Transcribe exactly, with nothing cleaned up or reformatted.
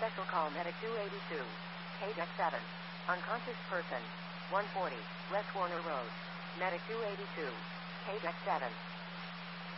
Special call Medic two eighty-two. K D E C seven. Unconscious person. one forty. West Warner Road. Medic two eighty-two. K D E C seven.